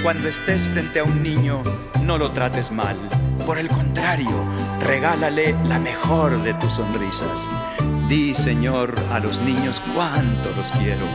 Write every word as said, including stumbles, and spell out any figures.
Cuando estés frente a un niño, no lo trates mal. Por el contrario, regálale la mejor de tus sonrisas. Di, Señor, a los niños cuánto los quiero.